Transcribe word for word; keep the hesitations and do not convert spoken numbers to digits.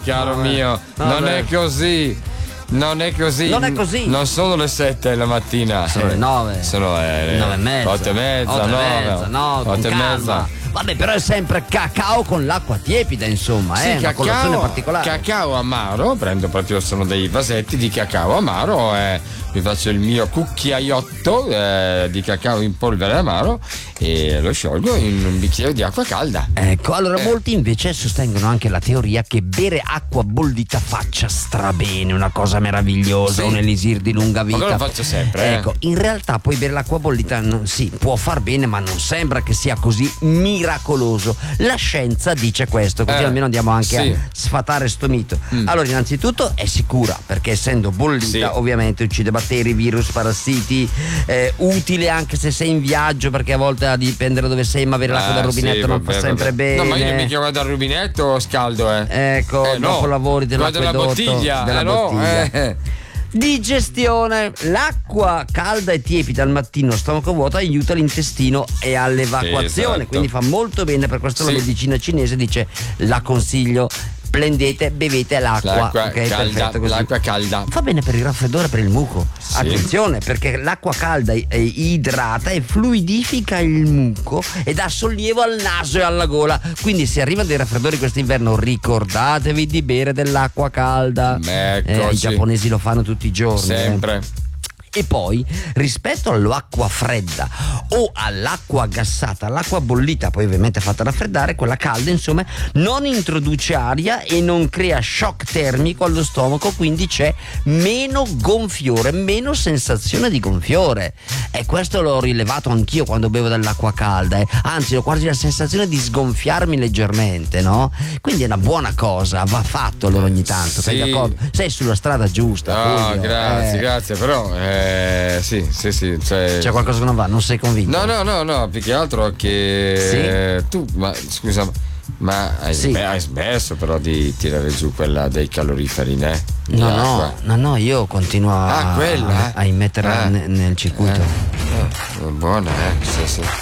caro vabbè. mio, Vabbè. non è così. Non è così. Non è così. Non sono le sette della mattina. Sono le nove. Sono le nove e mezza. otto e mezza, otto e nove. mezza, no, con otto e calma. mezza. Vabbè, però è sempre cacao con l'acqua tiepida, insomma, Sì, è una colazione cacao, particolare. cacao amaro, prendo proprio, sono dei vasetti di cacao amaro, eh, mi faccio il mio cucchiaiotto eh, di cacao in polvere amaro e lo sciolgo in un bicchiere di acqua calda. Ecco, allora Eh. molti invece sostengono anche la teoria che bere acqua bollita faccia strabene, una cosa meravigliosa, Sì. un elisir di lunga vita. Ma quello lo faccio sempre, eh. Ecco, in realtà poi bere l'acqua bollita non, sì, può far bene, ma non sembra che sia così miracoloso. La scienza dice questo, così Eh, almeno andiamo anche sì. a sfatare sto mito. Mm. Allora, innanzitutto è sicura, perché essendo bollita Sì. ovviamente uccide batteri, virus, parassiti, eh, utile anche se sei in viaggio, perché a volte a dipendere da dove sei, ma avere l'acqua Ah, dal rubinetto sì, non vabbè, fa sempre vabbè. bene. No, ma io non mica vado dal rubinetto scaldo, eh. Ecco, Eh, no. dopo lavori Vado della dell'acquedotto, bottiglia, della eh, no, bottiglia. eh. Digestione. L'acqua calda e tiepida al mattino, stomaco vuoto, aiuta l'intestino e all'evacuazione, Esatto. quindi fa molto bene. Per questo Sì. la medicina cinese dice: la consiglio, prendete, bevete l'acqua, L'acqua ok? calda, Perfetto così. l'acqua calda. Fa bene per il raffreddore, per il muco. Sì. Attenzione, perché l'acqua calda eh, idrata e fluidifica il muco e dà sollievo al naso e alla gola. Quindi se arrivano dei raffreddori quest'inverno, ricordatevi di bere dell'acqua calda. Ecco, Eh, I sì. giapponesi lo fanno tutti i giorni. eh. Sempre. E poi rispetto all'acqua fredda o all'acqua gassata, all'acqua bollita, poi ovviamente fatta raffreddare, quella calda insomma non introduce aria e non crea shock termico allo stomaco, quindi c'è meno gonfiore, meno sensazione di gonfiore. E questo l'ho rilevato anch'io quando bevo dell'acqua calda, eh. Anzi ho quasi la sensazione di sgonfiarmi leggermente, no? Quindi è una buona cosa, va fatto allora ogni tanto, sei Sì. d'accordo? Sei sulla strada giusta. No, Fulvio, grazie, eh. grazie, però eh, sì, sì, sì, cioè... C'è qualcosa che non va, non sei convinto? No, no, no, no, più che altro che Sì? eh, tu, ma scusa, ma hai, Sì. beh, hai smesso però di tirare giù quella dei caloriferi, né? Di No, no, acqua. no, no, io continuo a, Ah, quella? a, a immetterla Ah. ne- nel circuito. Eh, eh, buona, eh, sì, sì.